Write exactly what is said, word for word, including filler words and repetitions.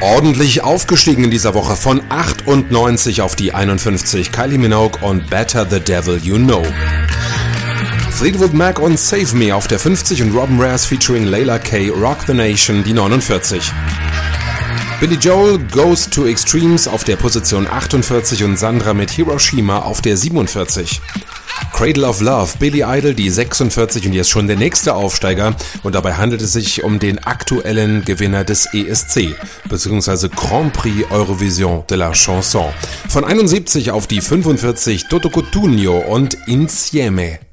Ordentlich aufgestiegen in dieser Woche von achtundneunzig auf die einundfünfzig. Kylie Minogue und Better the Devil You Know. Fleetwood Mac und Save Me auf der fünfzig und Robin Rares featuring Layla K. Rock the Nation die neunundvierzig. Billy Joel Goes to Extremes auf der Position achtundvierzig und Sandra mit Hiroshima auf der siebenundvierzig. Cradle of Love, Billy Idol, die sechsundvierzig und jetzt schon der nächste Aufsteiger und dabei handelt es sich um den aktuellen Gewinner des E S C bzw. Grand Prix Eurovision de la Chanson. Von einundsiebzig auf die fünfundvierzig Toto Cutugno und Insieme.